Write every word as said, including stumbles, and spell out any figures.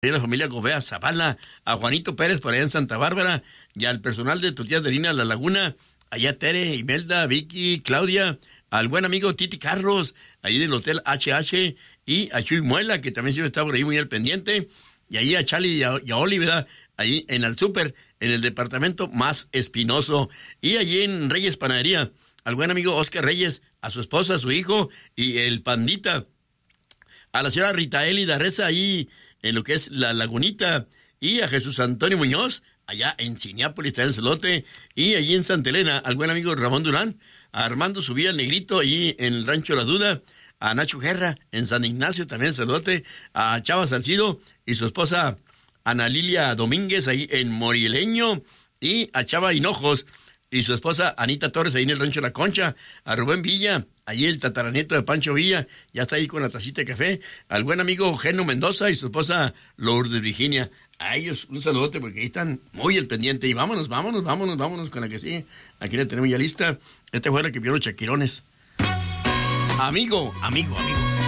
a la familia Gobea Zavala, a Juanito Pérez por allá en Santa Bárbara, y al personal de Tortillas de Harina La Laguna, allá Tere, Imelda, Vicky, Claudia, al buen amigo Titi Carlos, ahí del Hotel H H, y a Chuy Muela, que también siempre está por ahí muy al pendiente, y ahí a Charlie y a, y a Oli, ¿verdad? Ahí en el súper, en el departamento más espinoso, y allí en Reyes Panadería, al buen amigo Oscar Reyes, a su esposa, a su hijo, y el Pandita, a la señora Rita Elida Reza, ahí en lo que es La Lagunita, y a Jesús Antonio Muñoz, allá en Cineápolis, está el Celote, y allí en Santa Elena, al buen amigo Ramón Durán, a Armando Subía el Negrito, allí en el Rancho La Duda, a Nacho Guerra, en San Ignacio, también el Celote, a Chava Salcido, y su esposa Ana Lilia Domínguez, ahí en Morileño, y a Chava Hinojos, y su esposa Anita Torres, ahí en el Rancho La Concha, a Rubén Villa, ahí el tataranieto de Pancho Villa, ya está ahí con la tacita de café, al buen amigo Geno Mendoza y su esposa Lourdes Virginia. A ellos un saludote porque ahí están muy al pendiente. Y vámonos, vámonos, vámonos, vámonos con la que sigue. Aquí la tenemos ya lista. Esta fue la que vio los Chaquirones. Amigo, amigo, amigo.